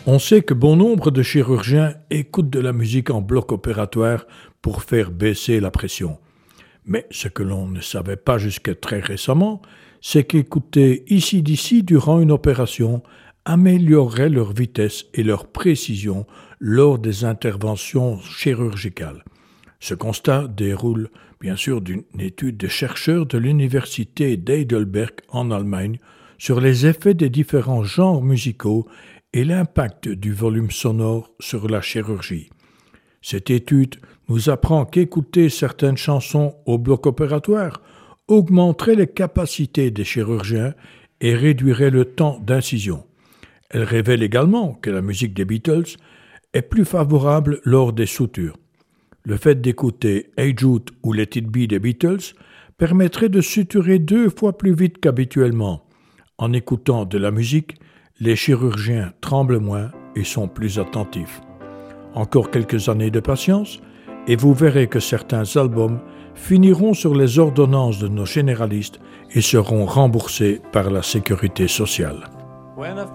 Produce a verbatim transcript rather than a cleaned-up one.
On sait que bon nombre de chirurgiens écoutent de la musique en bloc opératoire pour faire baisser la pression. Mais ce que l'on ne savait pas jusqu'à très récemment, c'est qu'écouter ici d'ici durant une opération améliorerait leur vitesse et leur précision lors des interventions chirurgicales. Ce constat déroule bien sûr d'une étude de chercheurs de l'université d'Heidelberg en Allemagne sur les effets des différents genres musicaux et l'impact du volume sonore sur la chirurgie. Cette étude nous apprend qu'écouter certaines chansons au bloc opératoire augmenterait les capacités des chirurgiens et réduirait le temps d'incision. Elle révèle également que la musique des Beatles est plus favorable lors des sutures. Le fait d'écouter Hey Jude ou Let It Be des Beatles permettrait de suturer deux fois plus vite qu'habituellement. En écoutant de la musique, les chirurgiens tremblent moins et sont plus attentifs. Encore quelques années de patience et vous verrez que certains albums finiront sur les ordonnances de nos généralistes et seront remboursés par la sécurité sociale.